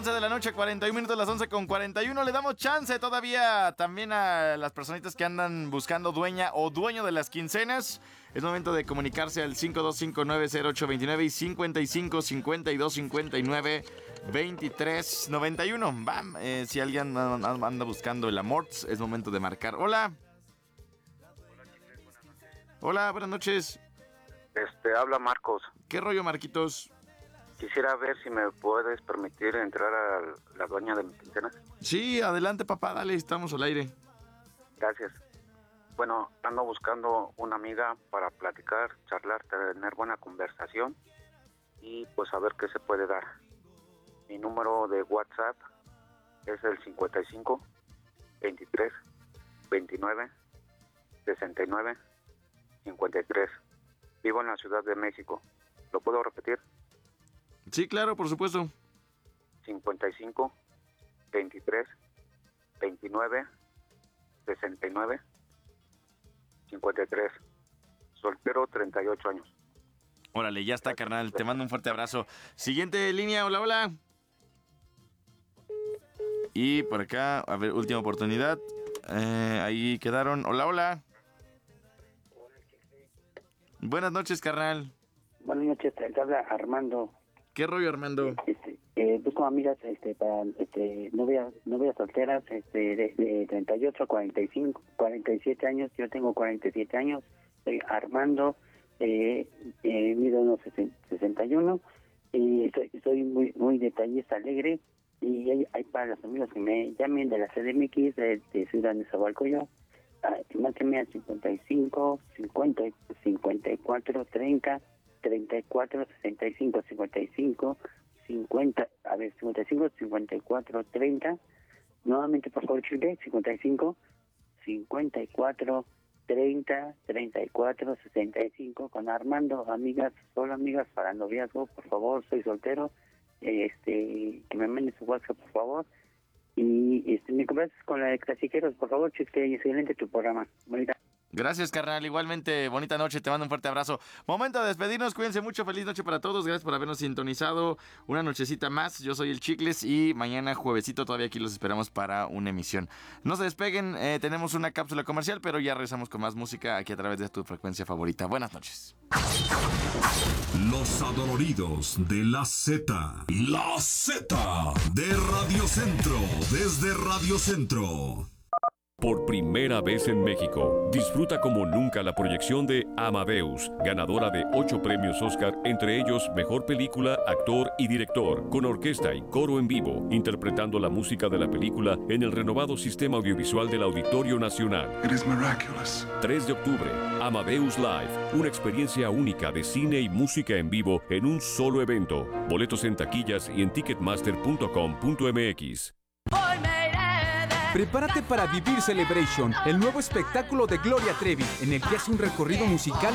11 de la noche, 41 minutos, las 11:41. Le damos chance todavía también a las personitas que andan buscando dueña o dueño de las quincenas. Es momento de comunicarse al 52590829 y 5552592391. Bam, si alguien anda buscando el amor, es momento de marcar. Hola. Hola, buenas noches. Habla Marcos. ¿Qué rollo, Marquitos? Quisiera ver si me puedes permitir entrar a la dueña de mi quincena. Sí, adelante, papá, dale, estamos al aire. Gracias. Bueno, ando buscando una amiga para platicar, charlar, tener buena conversación y pues a ver qué se puede dar. Mi número de WhatsApp es el 55 23 29 69 53. Vivo en la Ciudad de México. ¿Lo puedo repetir? Sí, claro, por supuesto. 55 23 29 69 53. Soltero, 38 años. Órale, ya está, carnal. Te mando un fuerte abrazo. Siguiente línea, hola, hola. Y por acá, a ver, última oportunidad. Ahí quedaron. Hola, hola. Buenas noches, carnal. Buenas noches, te habla Armando. ¿Qué rollo, Armando? Busco amigas para novias solteras de 38 a 45, 47 años. Yo tengo 47 años. Soy Armando, mido unos 61 y soy muy detallista, alegre. Y hay para los amigos que me llamen de la CDMX, de Ciudad de Zahualcoyo. Márquenme al 55 50 54 30 34 65 55 50, 55 54 30. Nuevamente, por favor, Chile, 55 54 30 34 65. Con Armando, amigas, solo amigas para noviazgo, por favor, soy soltero. Que me mande su WhatsApp, por favor. Y me conversas con la de Clasiqueros, por favor, Chiste, excelente tu programa. Bonita. Gracias, carnal. Igualmente, bonita noche. Te mando un fuerte abrazo. Momento de despedirnos. Cuídense mucho. Feliz noche para todos. Gracias por habernos sintonizado una nochecita más. Yo soy el Chicles y mañana juevesito todavía aquí los esperamos para una emisión. No se despeguen. Tenemos una cápsula comercial, pero ya regresamos con más música aquí a través de tu frecuencia favorita. Buenas noches. Los adoloridos de la Z. La Z de Radio Centro. Desde Radio Centro. Por primera vez en México, disfruta como nunca la proyección de Amadeus, ganadora de 8 premios Oscar, entre ellos Mejor Película, Actor y Director, con orquesta y coro en vivo, interpretando la música de la película en el renovado sistema audiovisual del Auditorio Nacional. 3 de octubre, Amadeus Live, una experiencia única de cine y música en vivo en un solo evento. Boletos en taquillas y en ticketmaster.com.mx. Prepárate para vivir Celebration, el nuevo espectáculo de Gloria Trevi, en el que hace un recorrido musical